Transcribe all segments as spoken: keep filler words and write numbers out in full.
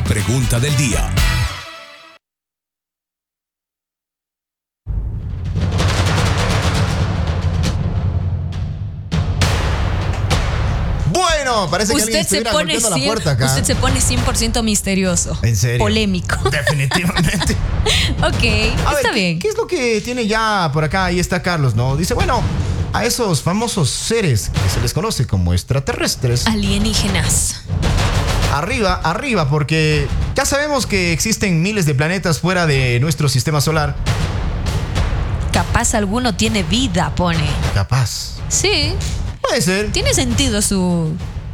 pregunta del día. Bueno, parece que usted alguien se estuviera pone golpeando cien, la puerta acá. Usted se pone cien por ciento misterioso. ¿En serio? Polémico. Definitivamente. Ok, A está ver, bien. ¿qué, ¿qué es lo que tiene ya por acá? Ahí está Carlos, ¿no? Dice, bueno, a esos famosos seres que se les conoce como extraterrestres. Alienígenas. Arriba, arriba, porque ya sabemos que existen miles de planetas fuera de nuestro sistema solar. Capaz alguno tiene vida, pone. Capaz. Sí, Puede ser. tiene sentido su,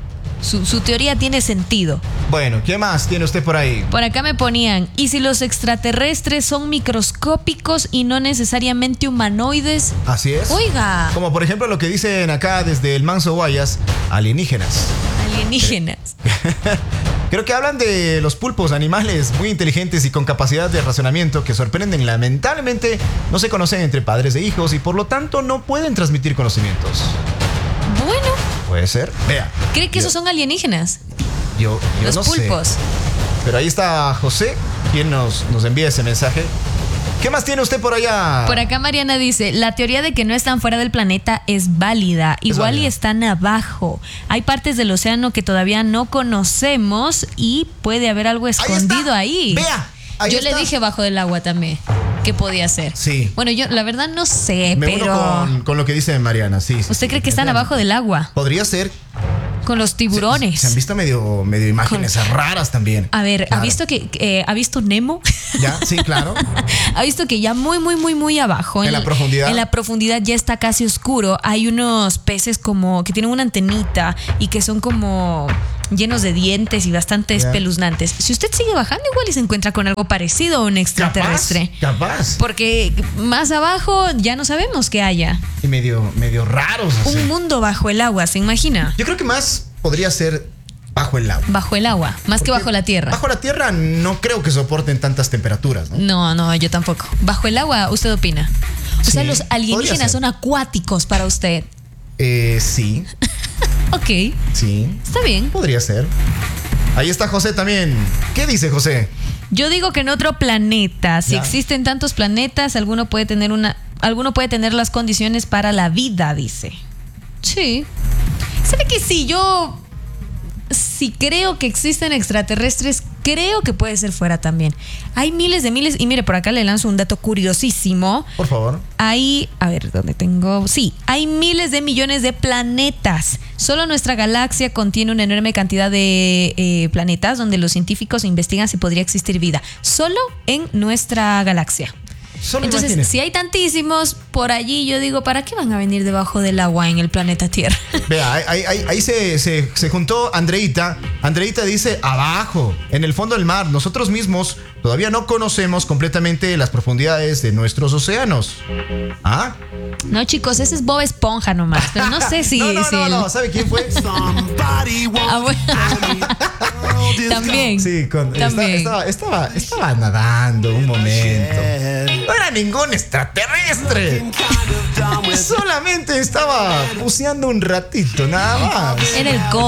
su, su teoría tiene sentido. Bueno, ¿qué más tiene usted por ahí? Por acá me ponían, ¿y si los extraterrestres son microscópicos y no necesariamente humanoides? Así es. Oiga, Como por ejemplo lo que dicen acá desde el Manso Guayas, alienígenas. alienígenas. Creo que hablan de los pulpos, animales muy inteligentes y con capacidad de razonamiento que sorprenden. Lamentablemente no se conocen entre padres e hijos y por lo tanto no pueden transmitir conocimientos. Bueno, Puede ser. Vea. ¿cree que yo- esos son alienígenas? Yo, yo Los no pulpos. sé. Pero ahí está José, quien nos, nos envía ese mensaje. ¿Qué más tiene usted por allá? Por acá Mariana dice, la teoría de que no están fuera del planeta es válida, Es igual válida. y están abajo. Hay partes del océano que todavía no conocemos y puede haber algo escondido está. ahí. Vea, ahí yo está. le dije bajo del agua también, ¿qué podía ser? Sí. Bueno, yo la verdad no sé, Me pero uno con, con lo que dice Mariana, sí. sí, ¿usted sí, cree que están definitivamente. abajo del agua? Podría ser. Con los tiburones. Se, se han visto medio, medio imágenes raras también. A ver, Claro. ¿ha visto que eh, ha visto Nemo? Ya, sí, claro. Ha visto que ya muy, muy, muy, muy abajo. En la profundidad. En la profundidad ya está casi oscuro. Hay unos peces como que tienen una antenita y que son como llenos de dientes y bastante Ya. espeluznantes. Si usted sigue bajando, igual y se encuentra con algo parecido a un extraterrestre. Capaz, capaz. Porque más abajo ya no sabemos qué haya. Y medio, medio raros. así. Un mundo bajo el agua, ¿se imagina? Yo creo que más podría ser bajo el agua. Bajo el agua, más que Porque bajo la tierra. Bajo la tierra no creo que soporten tantas temperaturas, ¿no? No, no, yo tampoco. Bajo el agua, ¿usted opina? O Sí, sea, los podría alienígenas ser. son acuáticos para usted. Eh, sí, Ok, sí. está bien. Podría ser. Ahí está José también. ¿Qué dice José? Yo digo que en otro planeta, si Ya. existen tantos planetas, alguno puede tener una, alguno puede tener las condiciones para la vida, dice. Sí. ¿Sabe que sí? Yo si creo que existen extraterrestres, creo que puede ser fuera también. Hay miles de miles, y mire, por acá le lanzo un dato curiosísimo. Por favor. Hay, a ver, ¿dónde tengo? Sí, hay miles de millones de planetas. Solo nuestra galaxia contiene una enorme cantidad de eh, planetas donde los científicos investigan si podría existir vida. Solo en nuestra galaxia. Solo Entonces, imagínese. si hay tantísimos por allí, yo digo, ¿para qué van a venir debajo del agua en el planeta Tierra? Vea, ahí, ahí, ahí se, se, se juntó Andreita. Andreita dice abajo, en el fondo del mar. Nosotros mismos todavía no conocemos completamente las profundidades de nuestros océanos. ¿Ah? No, chicos, ese es Bob Esponja nomás. Pero no sé si. no, no, si no, el- no. ¿Sabe quién fue? Ah, bueno. También. Sí, con, También. Estaba, estaba, estaba nadando un momento. No era ningún extraterrestre. Solamente estaba buceando un ratito, nada más. Era el